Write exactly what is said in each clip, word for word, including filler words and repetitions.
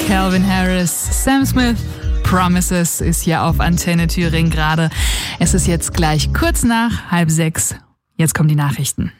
Calvin Harris, Sam Smith. Promises ist hier auf Antenne Thüringen gerade. Es ist jetzt gleich kurz nach halb sechs. Jetzt kommen die Nachrichten.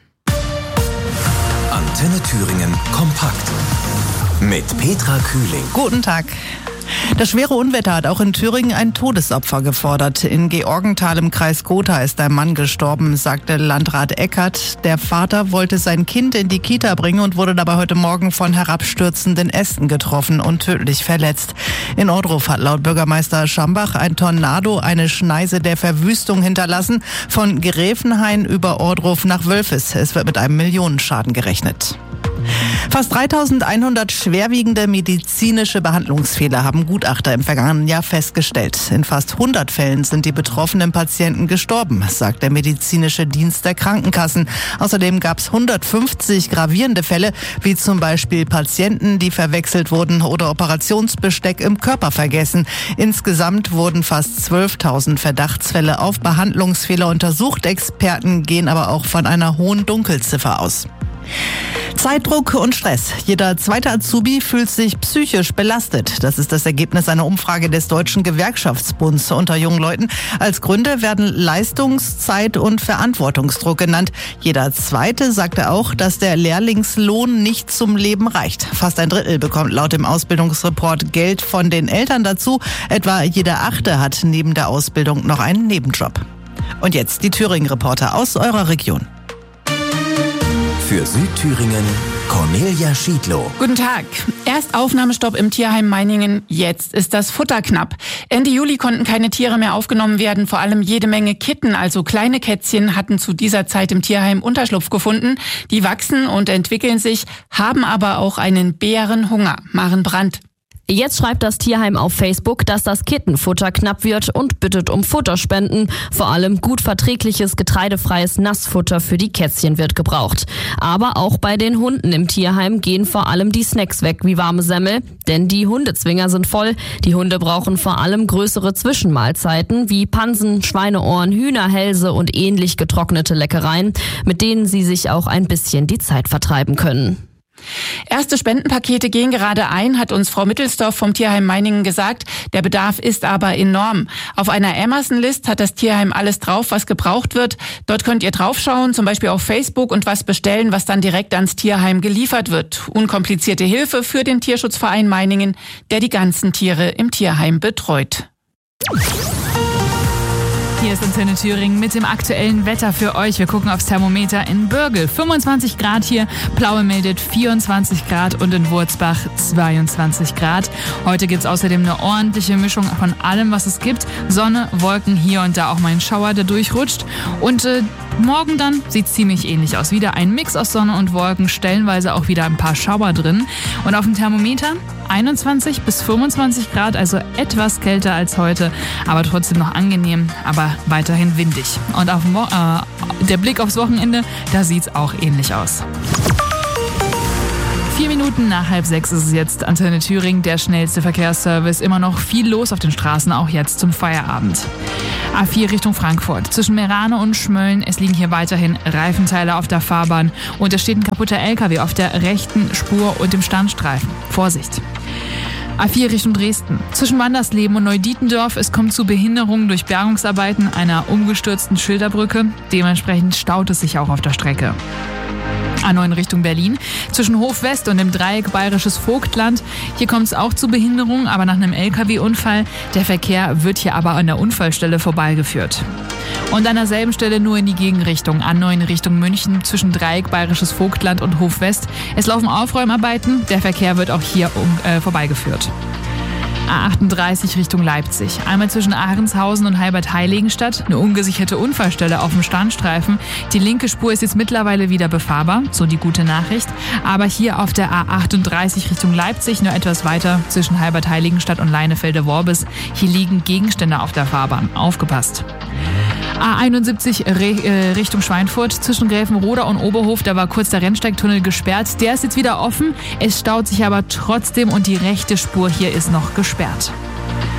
Antenne Thüringen kompakt mit Petra Kühling. Guten Tag. Das schwere Unwetter hat auch in Thüringen ein Todesopfer gefordert. In Georgenthal im Kreis Gotha ist ein Mann gestorben, sagte Landrat Eckert. Der Vater wollte sein Kind in die Kita bringen und wurde dabei heute Morgen von herabstürzenden Ästen getroffen und tödlich verletzt. In Ohrdruf hat laut Bürgermeister Schambach ein Tornado eine Schneise der Verwüstung hinterlassen. Von Gräfenhain über Ohrdruf nach Wölfes. Es wird mit einem Millionenschaden gerechnet. Fast dreitausendeinhundert schwerwiegende medizinische Behandlungsfehler haben Gutachter im vergangenen Jahr festgestellt. In fast hundert Fällen sind die betroffenen Patienten gestorben, sagt der medizinische Dienst der Krankenkassen. Außerdem gab es hundertfünfzig gravierende Fälle, wie zum Beispiel Patienten, die verwechselt wurden oder Operationsbesteck im Körper vergessen. Insgesamt wurden fast zwölftausend Verdachtsfälle auf Behandlungsfehler untersucht. Experten gehen aber auch von einer hohen Dunkelziffer aus. Zeitdruck und Stress. Jeder zweite Azubi fühlt sich psychisch belastet. Das ist das Ergebnis einer Umfrage des Deutschen Gewerkschaftsbunds unter jungen Leuten. Als Gründe werden Leistungszeit und Verantwortungsdruck genannt. Jeder zweite sagte auch, dass der Lehrlingslohn nicht zum Leben reicht. Fast ein Drittel bekommt laut dem Ausbildungsreport Geld von den Eltern dazu. Etwa jeder Achte hat neben der Ausbildung noch einen Nebenjob. Und jetzt die Thüringen-Reporter aus eurer Region. Für Südthüringen Cornelia Schiedlow. Guten Tag. Erst Aufnahmestopp im Tierheim Meiningen, jetzt ist das Futter knapp. Ende Juli konnten keine Tiere mehr aufgenommen werden. Vor allem jede Menge Kitten, also kleine Kätzchen, hatten zu dieser Zeit im Tierheim Unterschlupf gefunden. Die wachsen und entwickeln sich, haben aber auch einen Bärenhunger. Maren Brandt. Jetzt schreibt das Tierheim auf Facebook, dass das Kittenfutter knapp wird und bittet um Futterspenden. Vor allem gut verträgliches, getreidefreies Nassfutter für die Kätzchen wird gebraucht. Aber auch bei den Hunden im Tierheim gehen vor allem die Snacks weg wie warme Semmel. Denn die Hundezwinger sind voll. Die Hunde brauchen vor allem größere Zwischenmahlzeiten wie Pansen, Schweineohren, Hühnerhälse und ähnlich getrocknete Leckereien, mit denen sie sich auch ein bisschen die Zeit vertreiben können. Erste Spendenpakete gehen gerade ein, hat uns Frau Mittelsdorf vom Tierheim Meiningen gesagt. Der Bedarf ist aber enorm. Auf einer Amazon-List hat das Tierheim alles drauf, was gebraucht wird. Dort könnt ihr draufschauen, zum Beispiel auf Facebook, und was bestellen, was dann direkt ans Tierheim geliefert wird. Unkomplizierte Hilfe für den Tierschutzverein Meiningen, der die ganzen Tiere im Tierheim betreut. Hier ist Antenne Thüringen mit dem aktuellen Wetter für euch. Wir gucken aufs Thermometer in Bürgel. fünfundzwanzig Grad hier, Plaue meldet vierundzwanzig Grad und in Wurzbach zweiundzwanzig Grad. Heute gibt es außerdem eine ordentliche Mischung von allem, was es gibt. Sonne, Wolken, hier und da auch mal ein Schauer, der durchrutscht. Und äh, morgen dann sieht es ziemlich ähnlich aus. Wieder ein Mix aus Sonne und Wolken, stellenweise auch wieder ein paar Schauer drin. Und auf dem Thermometer einundzwanzig bis fünfundzwanzig Grad, also etwas kälter als heute, aber trotzdem noch angenehm, aber weiterhin windig. Und auf dem Wo- äh, der Blick aufs Wochenende, da sieht es auch ähnlich aus. Vier Minuten nach halb sechs ist es jetzt. Antenne Thüringen, der schnellste Verkehrsservice. Immer noch viel los auf den Straßen, auch jetzt zum Feierabend. A vier Richtung Frankfurt. Zwischen Merane und Schmölln. Es liegen hier weiterhin Reifenteile auf der Fahrbahn. Und es steht ein kaputter L K W auf der rechten Spur und dem Standstreifen. Vorsicht! A vier Richtung Dresden. Zwischen Wandersleben und Neudietendorf. Es kommt zu Behinderungen durch Bergungsarbeiten einer umgestürzten Schilderbrücke. Dementsprechend staut es sich auch auf der Strecke. A neun Richtung Berlin. Zwischen Hof West und dem Dreieck Bayerisches Vogtland. Hier kommt es auch zu Behinderungen, aber nach einem L K W-Unfall. Der Verkehr wird hier aber an der Unfallstelle vorbeigeführt. Und an derselben Stelle nur in die Gegenrichtung. A neun Richtung München zwischen Dreieck Bayerisches Vogtland und Hof West. Es laufen Aufräumarbeiten. Der Verkehr wird auch hier um, äh, vorbeigeführt. A achtunddreißig Richtung Leipzig. Einmal zwischen Ahrenshausen und Heibert-Heiligenstadt. Eine ungesicherte Unfallstelle auf dem Standstreifen. Die linke Spur ist jetzt mittlerweile wieder befahrbar. So die gute Nachricht. Aber hier auf der A achtunddreißig Richtung Leipzig, nur etwas weiter zwischen Heibert-Heiligenstadt und Leinefelde-Worbis. Hier liegen Gegenstände auf der Fahrbahn. Aufgepasst. A einundsiebzig Re- äh, Richtung Schweinfurt zwischen Gräfenroda und Oberhof, da war kurz der Rennsteigtunnel gesperrt. Der ist jetzt wieder offen, es staut sich aber trotzdem und die rechte Spur hier ist noch gesperrt.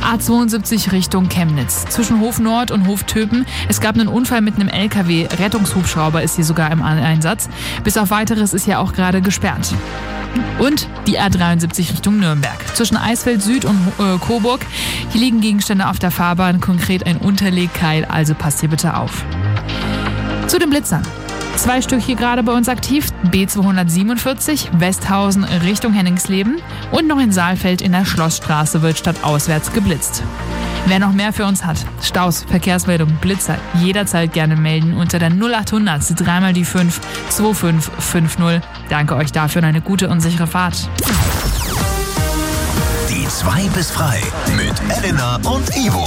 A zweiundsiebzig Richtung Chemnitz. Zwischen Hof Nord und Hof Töpen. Es gab einen Unfall mit einem L K W. Rettungshubschrauber ist hier sogar im Einsatz. Bis auf Weiteres ist ja auch gerade gesperrt. Und die A dreiundsiebzig Richtung Nürnberg. Zwischen Eisfeld Süd und äh, Coburg. Hier liegen Gegenstände auf der Fahrbahn, konkret ein Unterlegkeil, also passt hier bitte auf. Zu den Blitzern. Zwei Stück hier gerade bei uns aktiv. B zweihundertsiebenundvierzig, Westhausen Richtung Henningsleben. Und noch in Saalfeld in der Schlossstraße wird stadtauswärts geblitzt. Wer noch mehr für uns hat, Staus, Verkehrsmeldung, Blitzer, jederzeit gerne melden unter der null achthundert dreimal die fünf zwei fünf fünf null. Danke euch dafür und eine gute und sichere Fahrt. Die zwei bis frei mit Elena und Ivo.